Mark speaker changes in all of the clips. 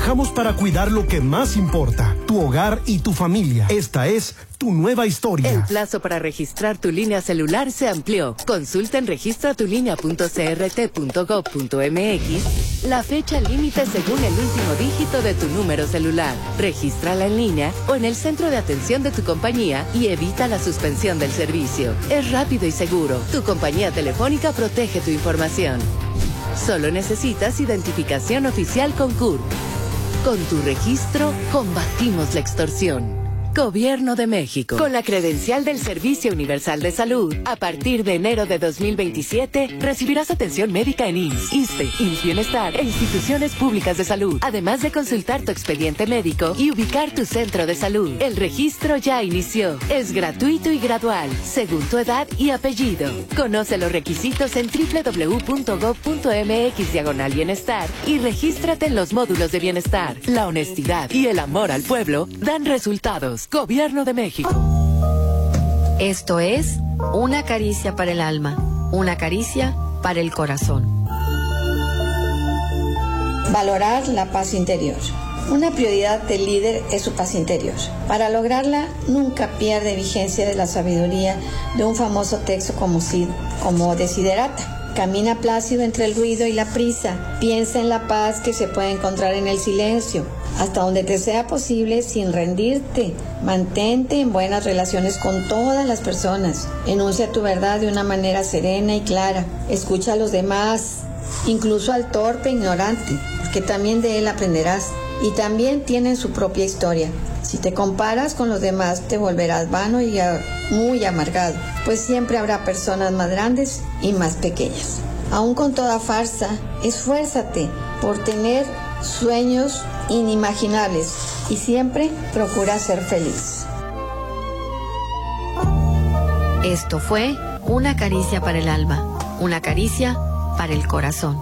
Speaker 1: Trabajamos para cuidar lo que más importa, tu hogar y tu familia. Esta es tu nueva historia.
Speaker 2: El plazo para registrar tu línea celular se amplió. Consulta en registratulinea.crt.gov.mx la fecha límite según el último dígito de tu número celular. Regístrala en línea o en el centro de atención de tu compañía y evita la suspensión del servicio. Es rápido y seguro. Tu compañía telefónica protege tu información. Solo necesitas identificación oficial con CURP. Con tu registro, combatimos la extorsión. Gobierno de México. Con la credencial del Servicio Universal de Salud, a partir de enero de 2027, recibirás atención médica en IMSS, ISSSTE, IMSS Bienestar e instituciones públicas de salud, además de consultar tu expediente médico y ubicar tu centro de salud. El registro ya inició. Es gratuito y gradual, según tu edad y apellido. Conoce los requisitos en www.gov.mx/bienestar y regístrate en los módulos de bienestar. La honestidad y el amor al pueblo dan resultados. Gobierno de México.
Speaker 3: Esto es Una caricia para el alma, una caricia para el corazón.
Speaker 4: Valorar la paz interior. Una prioridad del líder es su paz interior. Para lograrla, nunca pierde vigencia de la sabiduría de un famoso texto como Desiderata. Camina plácido entre el ruido y la prisa. Piensa en la paz que se puede encontrar en el silencio. Hasta donde te sea posible, sin rendirte. Mantente en buenas relaciones con todas las personas. Enuncia tu verdad de una manera serena y clara. Escucha a los demás, incluso al torpe ignorante, porque también de él aprenderás. Y también tienen su propia historia. Si te comparas con los demás, te volverás vano y muy amargado, pues siempre habrá personas más grandes y más pequeñas. Aún con toda farsa, esfuérzate por tener sueños inimaginables y siempre procura ser feliz.
Speaker 3: Esto fue Una caricia para el alma, una caricia para el corazón.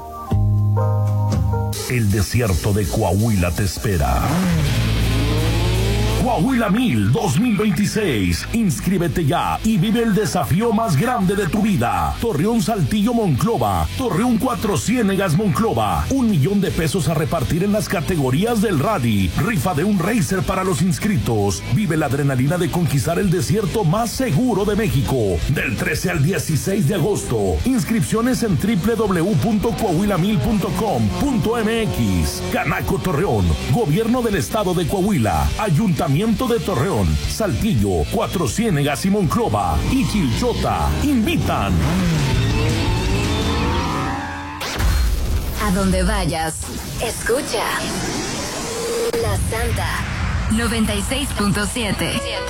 Speaker 5: El desierto de Coahuila te espera. Coahuila 1000 2026. Inscríbete ya y vive el desafío más grande de tu vida. Torreón, Saltillo, Monclova. Torreón, Cuatro Ciénegas, Monclova. $1,000,000 a repartir en las categorías del rally. Rifa de un racer para los inscritos. Vive la adrenalina de conquistar el desierto más seguro de México. Del 13 al 16 de agosto. Inscripciones en www.coahuila1000.com.mx. Canaco Torreón. Gobierno del Estado de Coahuila. Ayuntamiento de Torreón, Saltillo, Cuatro Ciénegas y Monclova y Chilchota invitan.
Speaker 6: A donde vayas, escucha La Santa 96.7.